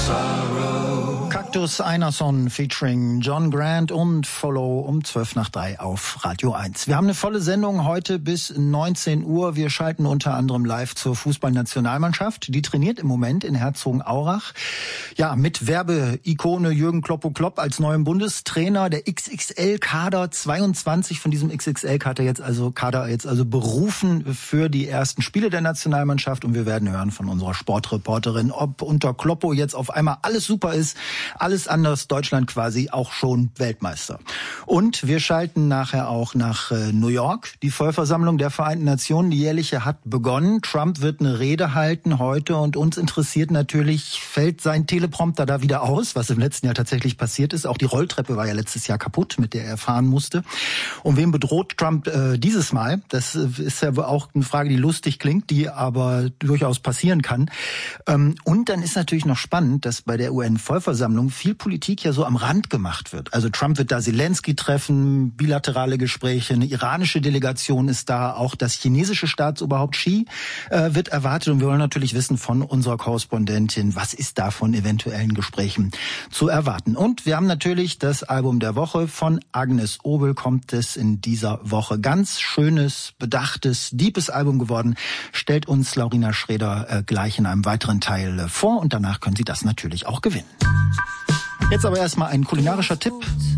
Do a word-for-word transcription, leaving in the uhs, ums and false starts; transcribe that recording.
Cactus Einarsson featuring John Grant und Follow um zwölf nach drei auf Radio eins. Wir haben eine volle Sendung heute bis neunzehn Uhr. Wir schalten unter anderem live zur Fußballnationalmannschaft. Die trainiert im Moment in Herzogenaurach. Ja, mit Werbeikone Jürgen Kloppo-Klopp als neuem Bundestrainer. Der X X L-Kader zweiundzwanzig von diesem X X L-Kader jetzt also Kader jetzt also berufen für die ersten Spiele der Nationalmannschaft. Und wir werden hören von unserer Sportreporterin, ob unter Kloppo jetzt auf einmal alles super ist. Alles anders, Deutschland quasi auch schon Weltmeister. Und wir schalten nachher auch nach äh, New York. Die Vollversammlung der Vereinten Nationen, die jährliche, hat begonnen. Trump wird eine Rede halten heute und uns interessiert natürlich, fällt sein Teleprompter da wieder aus, was im letzten Jahr tatsächlich passiert ist. Auch die Rolltreppe war ja letztes Jahr kaputt, mit der er fahren musste. Und wem bedroht Trump äh, dieses Mal? Das äh, ist ja auch eine Frage, die lustig klingt, die aber durchaus passieren kann. Ähm, und dann ist natürlich noch spannend, dass bei der U N-Vollversammlung viel Politik ja so am Rand gemacht wird. Also Trump wird da Zelensky treffen, bilaterale Gespräche, eine iranische Delegation ist da, auch das chinesische Staatsoberhaupt Xi äh, wird erwartet. Und wir wollen natürlich wissen von unserer Korrespondentin, was ist da von eventuellen Gesprächen zu erwarten. Und wir haben natürlich das Album der Woche von Agnes Obel, kommt es in dieser Woche. Ganz schönes, bedachtes, deepes Album geworden, stellt uns Laurina Schreder äh, gleich in einem weiteren Teil äh, vor und danach können Sie das natürlich auch gewinnen. Jetzt aber erstmal ein kulinarischer Tipp.